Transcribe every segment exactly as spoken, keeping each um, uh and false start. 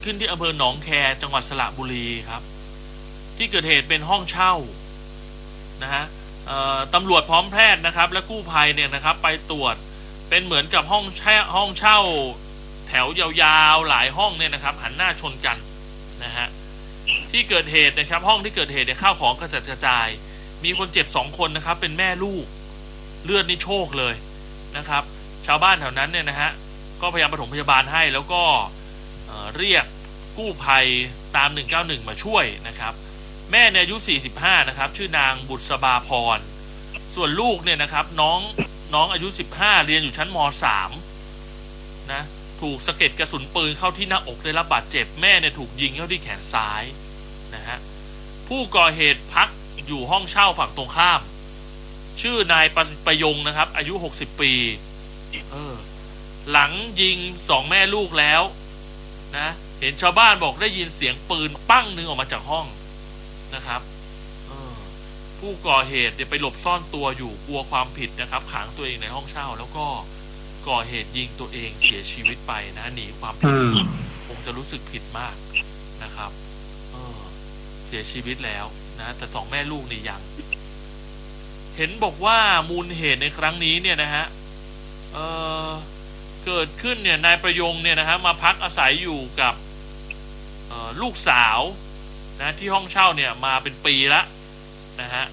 ขึ้นที่อำเภอหนองแคจังหวัดสระบุรีครับที่เกิดเหตุเป็นห้องเช่านะฮะตำรวจพร้อมแพทย์นะครับและกู้ภัยเนี่ยนะครับไปตรวจเป็นเหมือนกับห้องแช่ห้องเช่าแถวยาวๆหลายห้องเนี่ยนะครับหันหน้าชนกันนะฮะที่เกิดเหตุนะครับห้องที่เกิดเหตุเนี่ยข้าวของกระจัดกระจายมีคนเจ็บสองคนนะครับเป็นแม่ลูกเลือดนี่โชกเลยนะครับชาวบ้านแถวนั้นเนี่ยนะฮะก็พยายามปฐมพยาบาลให้แล้วก็เรียกกู้ภัยตามหนึ่งเก้าหนึ่งมาช่วยนะครับแม่เนี่ยอายุสี่สิบห้านะครับชื่อนางบุษบาพรส่วนลูกเนี่ยนะครับน้องน้องอายุสิบห้าเรียนอยู่ชั้นม สามนะถูกสะเก็ดกระสุนปืนเข้าที่หน้าอกได้รับบาดเจ็บแม่เนี่ยถูกยิงเข้าที่แขนซ้ายนะฮะผู้ก่อเหตุพักอยู่ห้องเช่าฝั่งตรงข้ามชื่อนายประยงนะครับอายุหกสิบปีเออหลังยิงสองแม่ลูกแล้วนะเห็นชาวบ้านบอกได้ยินเสียงปืนปั้งหนึ่งออกมาจากห้องนะครับผู้ก่อเหตุเนี่ยไปหลบซ่อนตัวอยู่กลัวความผิดนะครับขังตัวเองในห้องเช่าแล้วก็ก่อเหตุยิงตัวเองเสียชีวิตไปนะหนีความผิดคงจะรู้สึกผิดมากนะครับเออเสียชีวิตแล้วนะแต่สองแม่ลูกนี่ยังเห็นบอกว่ามูลเหตุในครั้งนี้เนี่ยนะฮะเออเกิดขึ้นเนี่ยนายประยงเนี่ยนะฮะมาพักอาศัยอยู่กับลูกสาวนะที่ห้องเช่าเนี่ยมาเป็นปีละนะฮะ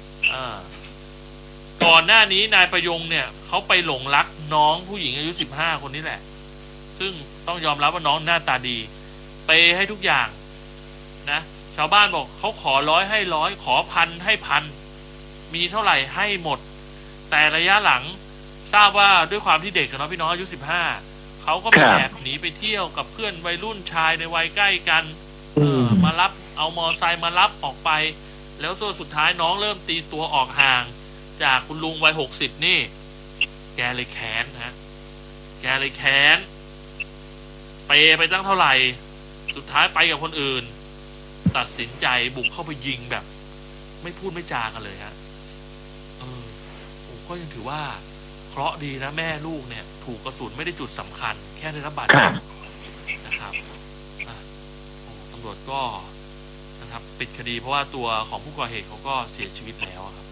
ก่อนหน้านี้นายประยงเนี่ยเขาไปหลงรักน้องผู้หญิงอายุสิบห้าคนนี้แหละซึ่งต้องยอมรับว่าน้องหน้าตาดีเปย์ให้ทุกอย่างนะชาวบ้านบอกเขาขอร้อยให้ร้อยขอพันให้พันมีเท่าไหร่ให้หมดแต่ระยะหลังทราบว่าด้วยความที่เด็กกับน้องพี่น้องอายุสิบห้าเขาก็ไปแอบหนีไปเที่ยวกับเพื่อนวัยรุ่นชายในวัยใกล้กันเออมารับเอามอไซค์มารับออกไปแล้วตัวสุดท้ายน้องเริ่มตีตัวออกห่างจากคุณลุงวัยหกสิบนี่แกเลยแค้นฮะแกเลยแค้นเปไปตั้งเท่าไหร่สุดท้ายไปกับคนอื่นตัดสินใจบุกเข้าไปยิงแบบไม่พูดไม่จากันเลยฮะเออผมก็ยังถือว่าเคราะห์ดีนะแม่ลูกเนี่ยถูกกระสุนไม่ได้จุดสำคัญแค่ได้รับบาดเจ็บนะครับตำรวจก็นะครับปิดคดีเพราะว่าตัวของผู้ก่อเหตุเขาก็เสียชีวิตแล้วครับ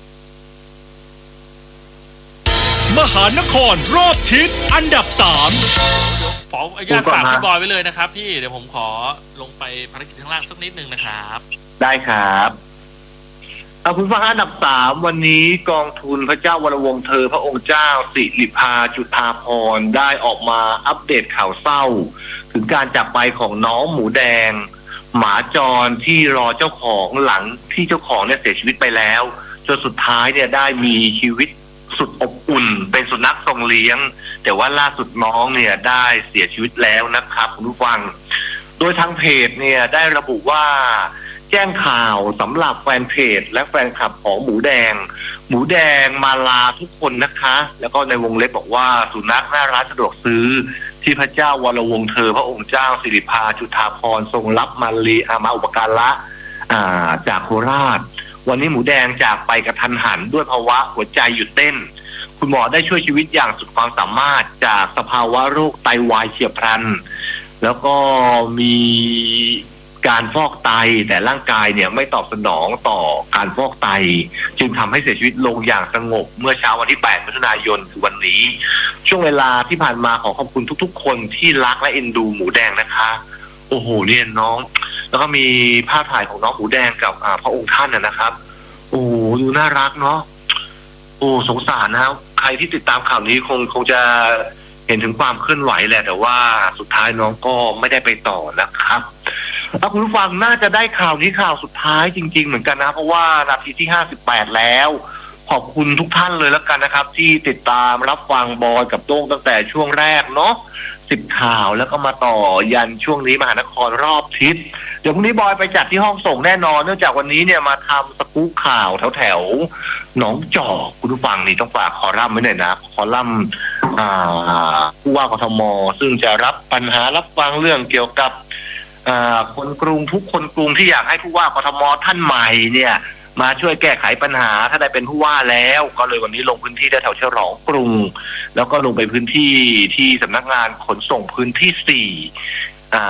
มหานครรอบทิศอันดับสามขออนุญาตฝากพี่บอยไว้เลยนะครับพี่เดี๋ยวผมขอลงไปภารกิจข้างล่างสักนิดนึงนะครับได้ครับเอาคุณฟังอันดับสามวันนี้กองทุนพระเจ้าวรวงศ์เธอพระองค์เจ้าสิริภาจุฑาภรณ์ได้ออกมาอัปเดตข่าวเศร้าถึงการจากไปของน้องหมูแดงหมาจรที่รอเจ้าของหลังที่เจ้าของเนี่ยเสียชีวิตไปแล้วจนสุดท้ายเนี่ยได้มีชีวิตสุดอบอุ่นเป็นสุนัขทรงเลี้ยงแต่ว่าล่าสุดน้องเนี่ยได้เสียชีวิตแล้วนะครับคุณผู้ฟังโดยทางเพจเนี่ยได้ระบุว่าแจ้งข่าวสำหรับแฟนเพจและแฟนคลับของหมูแดงหมูแดงมาลาทุกคนนะคะแล้วก็ในวงเล็บบอกว่าสุนัขหน้าร้านสะดวกซื้อที่พระเจ้าวรวงศ์เธอพระองค์เจ้าสิริภาจุฑาภรณ์ทรงรับมาลีอามาอุปการะจากโคราชวันนี้หมูแดงจากไปกระทันหันด้วยภาวะหัวใจหยุดเต้นคุณหมอได้ช่วยชีวิตอย่างสุดความสามารถจากสภาวะโรคไตวายเฉียบพลันแล้วก็มีการฟอกไตแต่ร่างกายเนี่ยไม่ตอบสนองต่อการฟอกไตจึงทำให้เสียชีวิตลงอย่างสงบเมื่อเช้าวันที่แปดมิถุนายนคือวันนี้ช่วงเวลาที่ผ่านมาขอขอบคุณทุกๆคนที่รักและเอ็นดูหมูแดงนะคะโอ้โหเนี่ยน้องแล้วก็มีภาพถ่ายของน้องหมูแดงกับพระองค์ท่านนะครับโอ้ดูน่ารักเนาะโอ้สงสารนะใครที่ติดตามข่าวนี้คงคงจะเห็นถึงความเคลื่อนไหวแหละแต่ว่าสุดท้ายน้องก็ไม่ได้ไปต่อนะครับถ้าคุณผู้ฟังน่าจะได้ข่าวนี้ข่าวสุดท้ายจริงๆเหมือนกันนะเพราะว่านาทีที่ห้าสิบแปดแล้วขอบคุณทุกท่านเลยแล้วกันนะครับที่ติดตามรับฟังบอยกับโต้งตั้งแต่ช่วงแรกเนาะสิบข่าวแล้วก็มาต่อยันช่วงนี้มหานครรอบทิศเดี๋ยวพรุ่งนี้บอยไปจัดที่ห้องส่งแน่นอนเนื่องจากวันนี้เนี่ยมาทำสกู๊ปข่าวแถวแถวหนองจอกคุณผู้ฟังนี่ต้องฝากคอลัมน์ไว้หน่อยนะคอลัมน์ผู้ว่ากทมซึ่งจะรับปัญหารับฟังเรื่องเกี่ยวกับคนกรุงทุกคนกรุงที่อยากให้ผู้ว่ากทมท่านใหม่เนี่ยมาช่วยแก้ไขปัญหาถ้าได้เป็นผู้ว่าแล้วก็เลยวันนี้ลงพื้นที่แถวฉลองกรุงแล้วก็ลงไปพื้นที่ที่สำนักงานขนส่งพื้นที่สี่